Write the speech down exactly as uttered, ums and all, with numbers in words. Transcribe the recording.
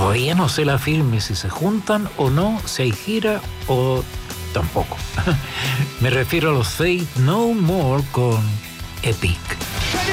todavía no sé la firme si se juntan o no, si hay gira o tampoco. Me refiero a los Faith No More con Epic.